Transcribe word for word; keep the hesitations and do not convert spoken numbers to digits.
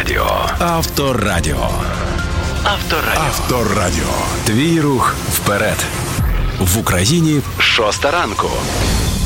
Авторадіо. Авторадіо. Авторадіо. Авторадіо. Твій рух вперед. В Україні шоста ранку.